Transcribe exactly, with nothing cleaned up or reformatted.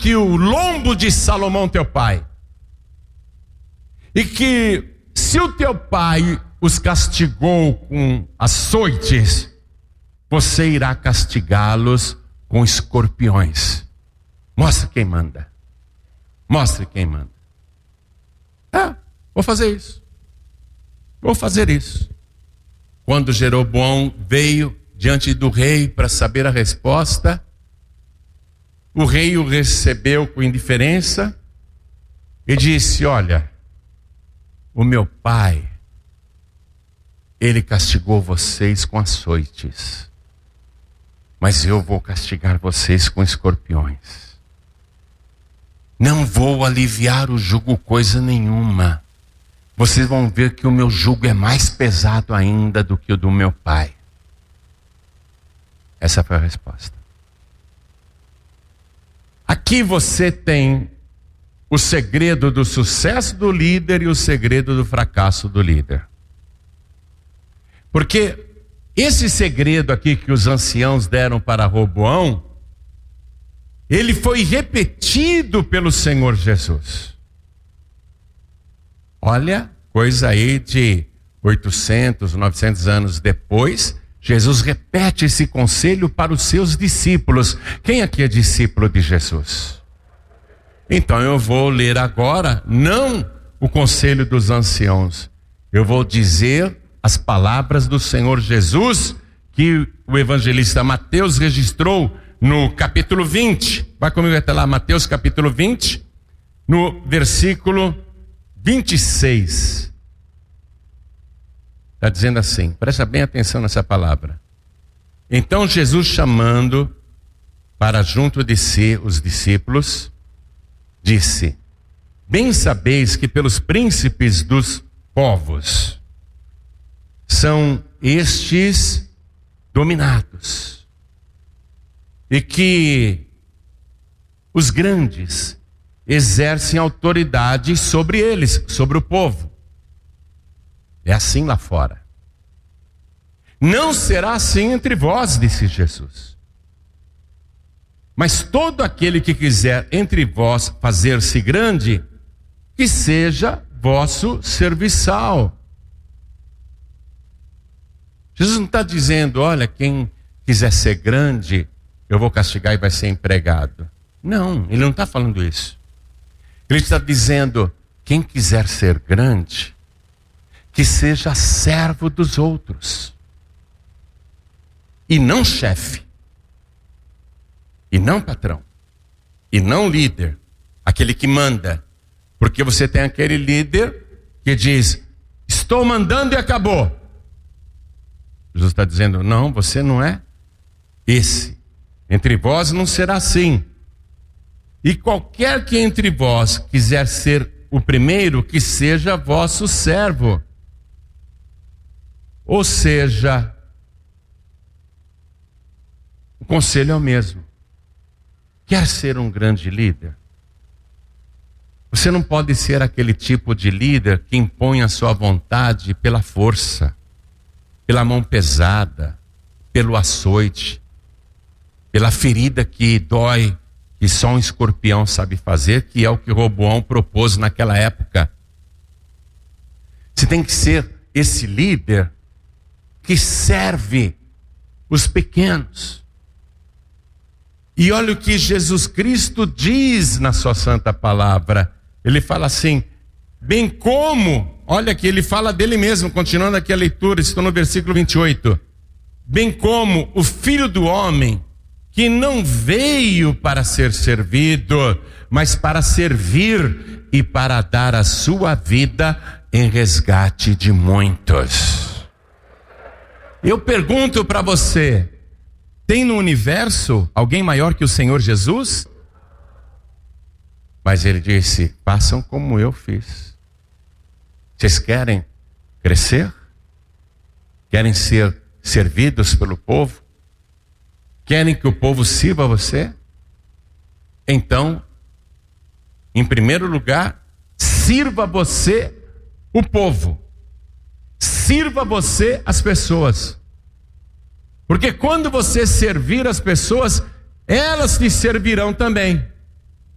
que o lombo de Salomão teu pai. E que se o teu pai os castigou com açoites, você irá castigá-los com escorpiões. Mostra quem manda. Mostre quem manda. Ah, vou fazer isso. Vou fazer isso. Quando Jeroboão veio diante do rei para saber a resposta, o rei o recebeu com indiferença e disse: olha, o meu pai, ele castigou vocês com açoites, mas eu vou castigar vocês com escorpiões. Não vou aliviar o jugo coisa nenhuma. Vocês vão ver que o meu jugo é mais pesado ainda do que o do meu pai. Essa foi a resposta. Aqui você tem o segredo do sucesso do líder e o segredo do fracasso do líder. Porque esse segredo aqui que os anciãos deram para Roboão, ele foi repetido pelo Senhor Jesus. Olha, coisa aí de oitocentos, novecentos anos depois, Jesus repete esse conselho para os seus discípulos. Quem aqui é discípulo de Jesus? Então eu vou ler agora, não o conselho dos anciãos, eu vou dizer as palavras do Senhor Jesus, que o evangelista Mateus registrou no capítulo vinte. Vai comigo até lá, Mateus capítulo vinte, no versículo vinte e seis. Está dizendo assim, presta bem atenção nessa palavra. Então Jesus, chamando para junto de si os discípulos, disse: bem sabeis que pelos príncipes dos povos são estes dominados, e que os grandes exercem autoridade sobre eles, sobre o povo. É assim lá fora. Não será assim entre vós, disse Jesus. Mas todo aquele que quiser entre vós fazer-se grande, que seja vosso serviçal. Jesus não está dizendo, olha, quem quiser ser grande, eu vou castigar e vai ser empregado. Não, ele não está falando isso. Ele está dizendo, quem quiser ser grande, que seja servo dos outros. E não chefe. E não patrão. E não líder. Aquele que manda. Porque você tem aquele líder que diz, estou mandando e acabou. Jesus está dizendo, não, você não é esse. Entre vós não será assim. E qualquer que entre vós quiser ser o primeiro, que seja vosso servo. Ou seja, o conselho é o mesmo. Quer ser um grande líder? Você não pode ser aquele tipo de líder que impõe a sua vontade pela força, pela mão pesada, pelo açoite, pela ferida que dói, que só um escorpião sabe fazer, que é o que Roboão propôs naquela época. Você tem que ser esse líder que serve os pequenos. E olha o que Jesus Cristo diz na sua santa palavra. Ele fala assim, bem como, olha que ele fala dele mesmo, continuando aqui a leitura, estou no versículo vinte e oito. Bem como o Filho do Homem, que não veio para ser servido, mas para servir e para dar a sua vida em resgate de muitos. Eu pergunto para você, tem no universo alguém maior que o Senhor Jesus? Mas ele disse, façam como eu fiz. Vocês querem crescer? Querem ser servidos pelo povo? Querem que o povo sirva você? Então, em primeiro lugar, sirva você o povo. Sirva você as pessoas. Porque quando você servir as pessoas, elas te servirão também.